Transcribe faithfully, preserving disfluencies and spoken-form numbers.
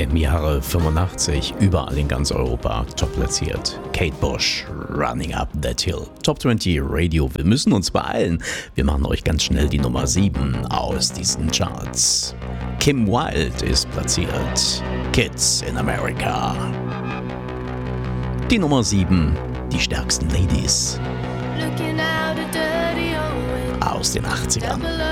Im Jahre fünfundachtzig überall in ganz Europa top platziert. Kate Bush, Running Up That Hill. Top zwanzig Radio. Wir müssen uns beeilen. Wir machen euch ganz schnell die Nummer sieben aus diesen Charts. Kim Wilde ist platziert. Kids in America. Die Nummer sieben, die stärksten Ladies aus den achtzigern.